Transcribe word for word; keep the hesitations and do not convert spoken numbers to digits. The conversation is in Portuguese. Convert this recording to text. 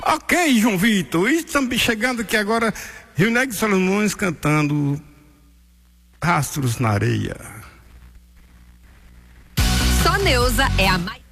Ok, João Vitor, estamos chegando aqui agora, Rio Negro de Solimões cantando Rastros na Areia. Só Neuza é a mais